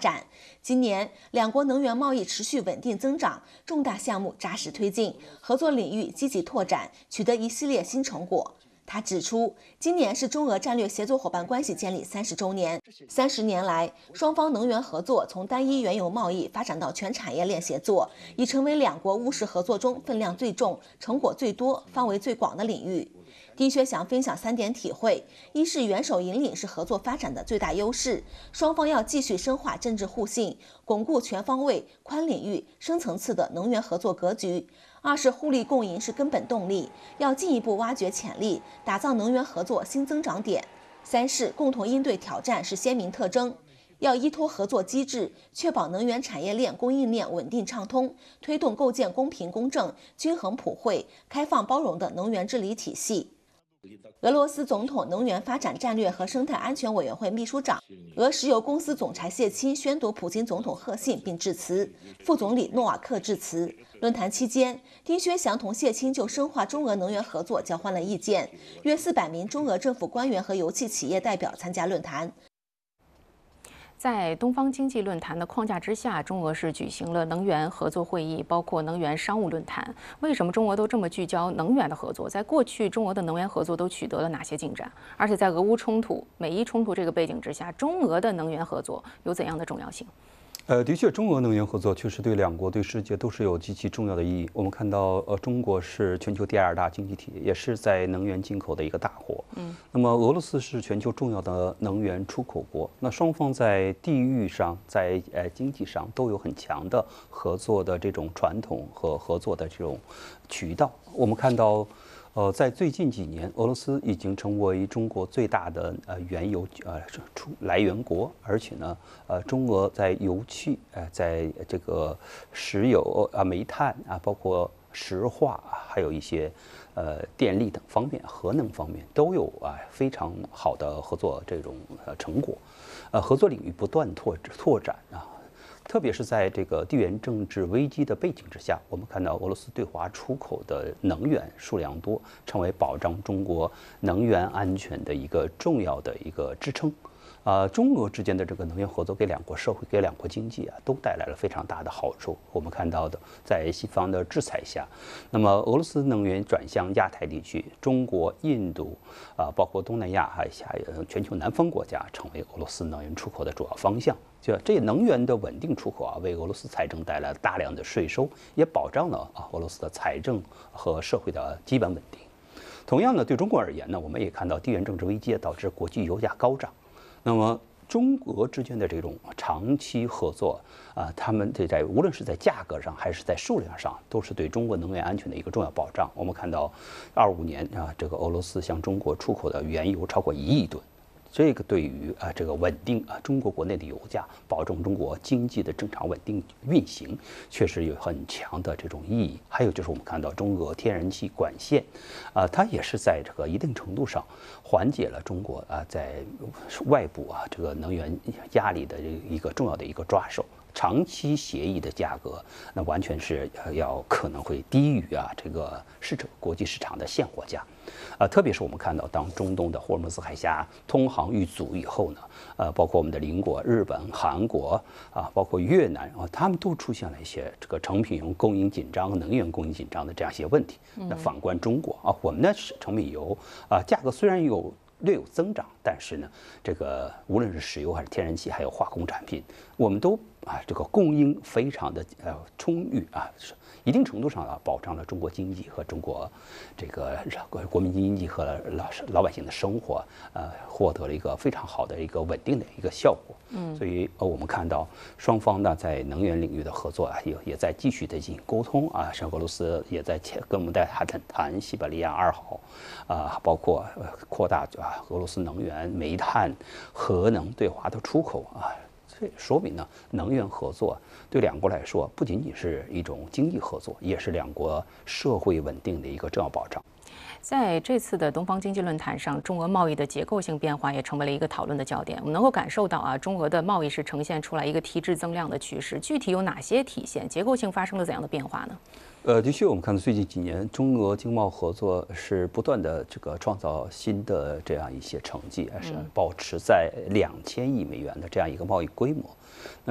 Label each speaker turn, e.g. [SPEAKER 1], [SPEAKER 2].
[SPEAKER 1] 展。今年，两国能源贸易持续稳定增长，重大项目扎实推进，合作领域积极拓展，取得一系列新成果。他指出，今年是中俄战略协作伙伴关系建立30周年。30年来，双方能源合作从单一原油贸易发展到全产业链协作，已成为两国务实合作中分量最重、成果最多、范围最广的领域。丁薛祥分享3点体会：一是元首引领是合作发展的最大优势，双方要继续深化政治互信，巩固全方位、宽领域、深层次的能源合作格局；二是互利共赢是根本动力，要进一步挖掘潜力，打造能源合作新增长点；三是共同应对挑战是鲜明特征，要依托合作机制，确保能源产业链供应链稳定畅通，推动构建公平公正、均衡普惠、开放包容的能源治理体系。俄罗斯总统能源发展战略和生态安全委员会秘书长、俄石油公司总裁谢钦宣读普京总统贺信并致辞，副总理诺瓦克致辞。论坛期间，丁薛祥同谢钦就深化中俄能源合作交换了意见。约400名中俄政府官员和油气企业代表参加论坛。
[SPEAKER 2] 在东方经济论坛的框架之下，中俄是举行了能源合作会议，包括能源商务论坛。为什么中俄都这么聚焦能源的合作？在过去，中俄的能源合作都取得了哪些进展？而且在俄乌冲突、美伊冲突这个背景之下，中俄的能源合作有怎样的重要性？
[SPEAKER 3] 的确，中俄能源合作确实对两国、对世界都是有极其重要的意义。我们看到，中国是全球第2大经济体，也是在能源进口的一个大国。那么俄罗斯是全球重要的能源出口国。那双方在地域上、在经济上都有很强的合作的这种传统和合作的这种渠道。我们看到。在最近几年，俄罗斯已经成为中国最大的原油来源国，而且呢，中俄在油气在这个石油煤炭包括石化，还有一些电力等方面、核能方面都有非常好的合作这种成果，合作领域不断拓展特别是在这个地缘政治危机的背景之下，我们看到俄罗斯对华出口的能源数量多，成为保障中国能源安全的一个重要的一个支撑。中俄之间的这个能源合作给两国社会、给两国经济都带来了非常大的好处。我们看到的，在西方的制裁下，那么俄罗斯能源转向亚太地区，中国、印度包括东南亚还有全球南方国家，成为俄罗斯能源出口的主要方向。这能源的稳定出口为俄罗斯财政带来了大量的税收，也保障了俄罗斯的财政和社会的基本稳定。同样呢，对中国而言呢，我们也看到地缘政治危机导致国际油价高涨。那么中俄之间的这种长期合作他们无论是在价格上还是在数量上，都是对中国能源安全的一个重要保障。我们看到25年这个俄罗斯向中国出口的原油超过1亿吨。这个对于这个稳定中国国内的油价，保证中国经济的正常稳定运行，确实有很强的这种意义。还有就是我们看到中俄天然气管线，它也是在这个一定程度上缓解了中国在外部这个能源压力的一个重要的一个抓手。长期协议的价格，那完全是可能会低于这个国际市场的现货价，特别是我们看到，当中东的霍尔木兹海峡通航遇阻以后呢，包括我们的邻国日本、韩国包括越南他们都出现了一些这个成品油供应紧张、能源供应紧张的这样一些问题。那反观中国我们的成品油价格虽然略有增长，但是呢，这个无论是石油还是天然气，还有化工产品，我们都这个供应非常的充裕一定程度上保障了中国经济和中国这个国民经济和老百姓的生活获得了一个非常好的一个稳定的一个效果。所以我们看到双方呢在能源领域的合作也在继续的进行沟通像俄罗斯也在跟我们在谈西伯利亚2号包括扩大俄罗斯能源、煤炭、核能对华的出口这说明呢，能源合作对两国来说不仅仅是一种经济合作，也是两国社会稳定的一个重要保障。
[SPEAKER 2] 在这次的东方经济论坛上，中俄贸易的结构性变化也成为了一个讨论的焦点。我们能够感受到中俄的贸易是呈现出来一个提质增量的趋势，具体有哪些体现？结构性发生了怎样的变化呢？
[SPEAKER 3] 的确，我们看到最近几年中俄经贸合作是不断的这个创造新的这样一些成绩，是保持在2000亿美元的这样一个贸易规模。